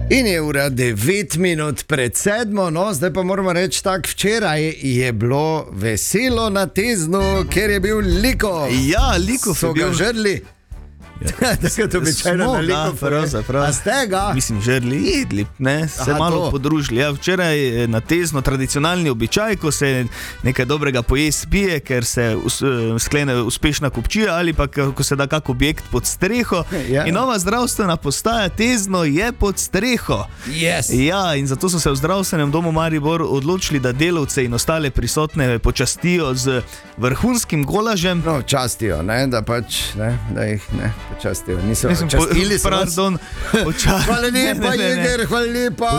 In je ura 9 minut pred 7, no, zdaj pa moramo reči tako, včeraj je bilo veselo na Teznu, ker je bil Liko. Ja, Liko so ga žrli. Tako je to običajno na Liko. Pravzaprav. A ste ga? Mislim, žrli, jedli, ne, se malo podružili. Ja, včeraj na Tezno tradicionalni običaj, ko se nekaj dobrega pojes pije, ker se sklene uspešna kupčija ali pa ko se da kak objekt pod streho. Ja. In nova zdravstvena postaja Tezno je pod streho. Yes. Ja, in zato so se v zdravstvenem domu Maribor odločili, da delavce in ostale prisotne počastijo z vrhunskim golažem. No, častijo, ne, da pač, ne, da jih ne počastijo. Častili so vas. Hvala lepa, Jeger, hvala lepa.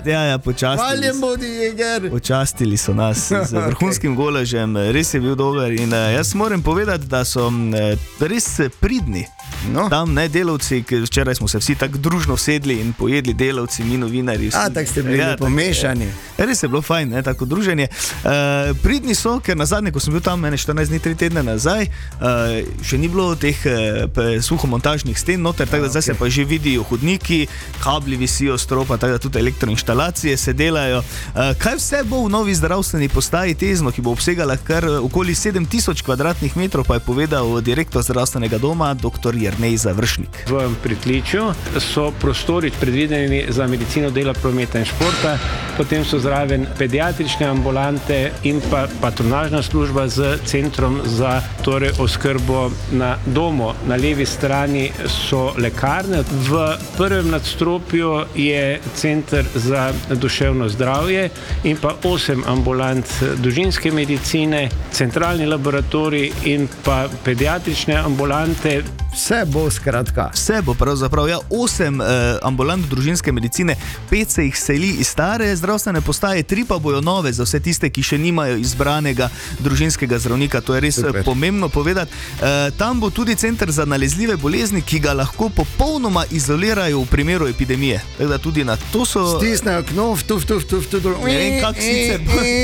Hvala bodi, Jeger. Počastili so nas z vrhunskim golažem, res je bil dober in jaz moram povedati, da so res pridni. No. Tam ne delavci, včeraj smo se vsi tako družno sedli in pojedli delavci, mi novinarji. Tako ste bili pomešani. Res je bilo fajn, ne, tako druženje. Pridni so, ker nazadnje, ko sem bil tam 14 dni, 3 tedne nazaj, še ni bilo teh suhomontažnih sten noter, tako da zdaj se pa že vidijo hodniki, kabli visijo stropa, tako da tudi elektroinštalacije se delajo. Kaj vse bo v novi zdravstveni postaji Tezno, ki bo obsegala kar okoli 7000 kvadratnih metrov, pa je povedal direktor zdravstvenega doma, dr. Jernej Završnik. V pritličju so prostori predvideni za medicino dela, prometa in športa, potem so zraven pediatrične ambulante in pa patronažna služba z centrom za oskrbo na domu. Na levi strani so lekarne, v prvem nadstropju je center za duševno zdravje in pa 8 ambulant družinske medicine, centralni laboratorij in pa pediatrične ambulante. Vse bo skratka. Vse bo pravzaprav, ja, 8 ambulant družinske medicine, 5 se jih seli iz stare zdravstvene postaje, 3 pa bojo nove za vse tiste, ki še nimajo izbranega družinskega zdravnika. To je res pomembno povedati. Tam bo tudi center za nalezljive bolezni, ki ga lahko popolnoma izolirajo v primeru epidemije. Tako da tudi na to so... Stisnejo knov, Ne vem, kak sicer...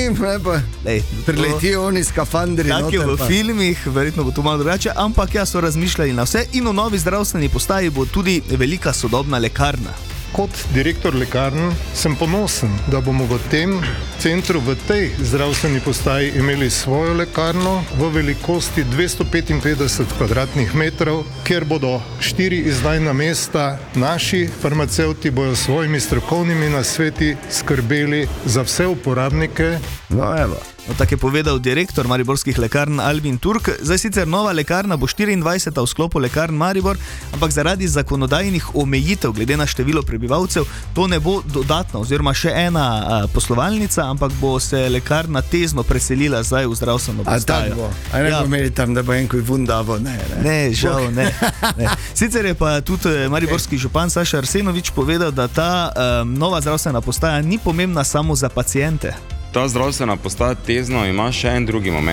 Priletijo oni skafandri. Tak je v filmih, verjetno bo to malo drugače, ampak ja, so razmišljali na vse in v novi zdravstveni postaji bo tudi velika sodobna lekarna. Kot direktor lekarn sem ponosen, da bomo v tem centru, v tej zdravstveni postaji imeli svojo lekarno v velikosti 255 kvadratnih metrov, kjer bodo 4 izdajna mesta, naši farmacevti bojo svojimi strokovnimi nasveti skrbeli za vse uporabnike. No, evo. No, tako je povedal direktor mariborskih lekarn Albin Turk. Zdaj sicer nova lekarna bo 24. v sklopu lekarn Maribor, ampak zaradi zakonodajnih omejitev glede na število prebivalcev to ne bo dodatna oziroma še ena poslovalnica, ampak bo se lekarna Tezno preselila zdaj v zdravstveno postajo. A tako bo? A ne bo imeli tam, da bo enkoj vundavo? Ne, žal ne. Sicer je pa tudi mariborski župan Saša Arsenovič povedal, da ta nova zdravstvena postaja ni pomembna samo za paciente. Ta zdravstvena postaja Tezno ima še en drugi moment.